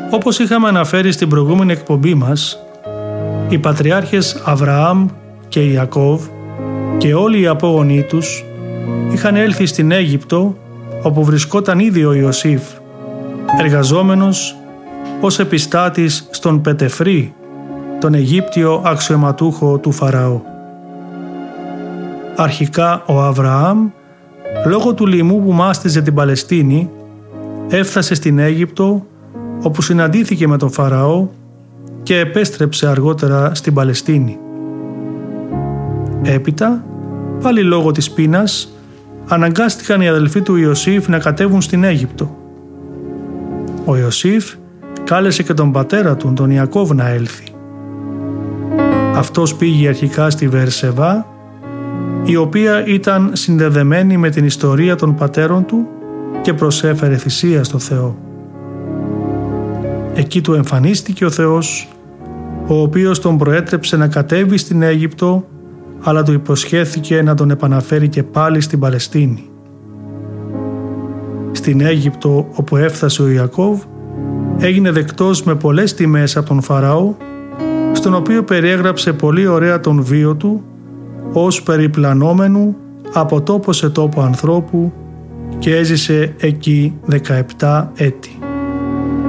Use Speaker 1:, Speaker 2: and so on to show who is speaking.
Speaker 1: Όπως είχαμε αναφέρει στην προηγούμενη εκπομπή μας, οι πατριάρχες Αβραάμ και Ιακώβ και όλοι οι απόγονοί τους είχαν έλθει στην Αίγυπτο, όπου βρισκόταν ήδη ο Ιωσήφ, εργαζόμενος ως επιστάτης στον Πετεφρή, τον Αιγύπτιο αξιωματούχο του Φαραώ. Αρχικά ο Αβραάμ, λόγω του λοιμού που μάστιζε την Παλαιστίνη, έφτασε στην Αίγυπτο, όπου συναντήθηκε με τον Φαραώ και επέστρεψε αργότερα στην Παλαιστίνη. Έπειτα, πάλι λόγω της πείνας, αναγκάστηκαν οι αδελφοί του Ιωσήφ να κατέβουν στην Αίγυπτο. Ο Ιωσήφ κάλεσε και τον πατέρα του, τον Ιακώβ, να έλθει. Αυτός πήγε αρχικά στη Βεερσεβά, η οποία ήταν συνδεδεμένη με την ιστορία των πατέρων του και προσέφερε θυσία στο Θεό. Εκεί του εμφανίστηκε ο Θεός, ο οποίος τον προέτρεψε να κατέβει στην Αίγυπτο, αλλά του υποσχέθηκε να τον επαναφέρει και πάλι στην Παλαιστίνη. Στην Αίγυπτο, όπου έφτασε ο Ιακώβ, έγινε δεκτός με πολλές τιμές από τον Φαραώ, στον οποίο περιέγραψε πολύ ωραία τον βίο του, ως περιπλανόμενου από τόπο σε τόπο ανθρώπου, και έζησε εκεί 17 έτη.